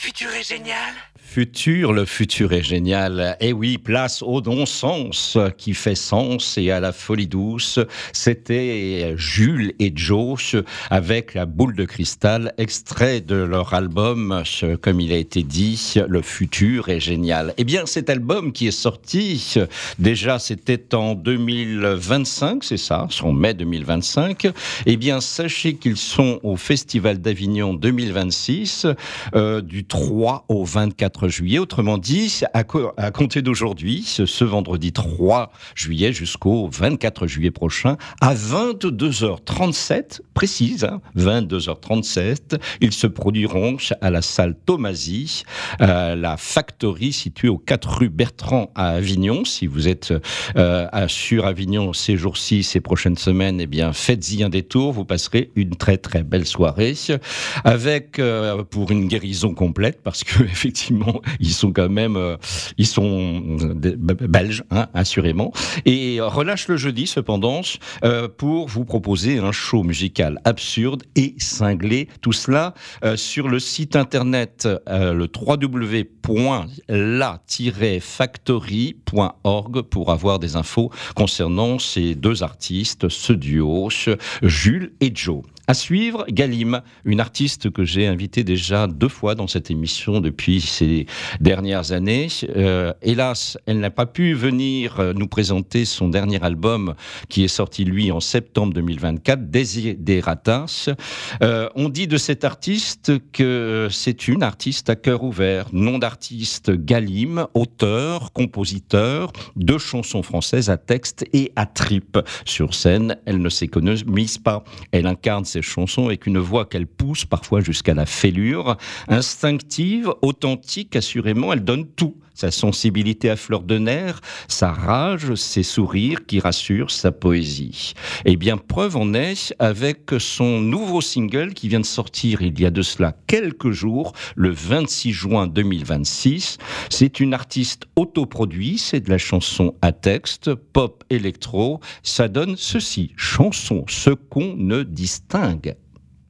futur est génial. Le futur est génial. Et oui, place au non-sens qui fait sens et à la folie douce. C'était Jules et Joe avec la boule de cristal, extrait de leur album, comme il a été dit, Le futur est génial. Eh bien, cet album qui est sorti, déjà c'était en 2025, c'est ça, en mai 2025. Eh bien, sachez qu'ils sont au Festival d'Avignon 2026, du 3 au 24 juillet, autrement dit, à compter d'aujourd'hui, ce vendredi 3 juillet jusqu'au 24 juillet prochain, à 22h37, précise, 22h37, ils se produiront à la salle Tomasi, la Factory située aux 4 rue Bertrand à Avignon. Si vous êtes sur Avignon ces jours-ci, ces prochaines semaines, eh bien, faites-y un détour, vous passerez une très très belle soirée, avec, pour une guérison complète, parce que effectivement, ils sont quand même, ils sont belges, hein, assurément. Et relâche le jeudi, cependant, pour vous proposer un show musical absurde et cinglé. Tout cela sur le site internet, le www.la-factory.org pour avoir des infos concernant ces deux artistes, ce duo, Jules et Joe. À suivre, Galim, une artiste que j'ai invitée déjà 2 fois dans cette émission depuis ces dernières années. Hélas, elle n'a pas pu venir nous présenter son dernier album qui est sorti, lui, en septembre 2024, Desideratas. On dit de cette artiste que c'est une artiste à cœur ouvert. Nom d'artiste Galim, auteur, compositeur de chansons françaises à texte et à trip. Sur scène, elle ne s'économise pas. Elle incarne ses chansons avec une voix qu'elle pousse parfois jusqu'à la fêlure. Instinctive, authentique, assurément, elle donne tout. Sa sensibilité à fleur de nerfs, sa rage, ses sourires qui rassurent, sa poésie. Eh bien, preuve en est avec son nouveau single qui vient de sortir il y a de cela quelques jours, le 26 juin 2026. C'est une artiste autoproduite, c'est de la chanson à texte, pop électro. Ça donne ceci, chanson, ce qu'on ne distingue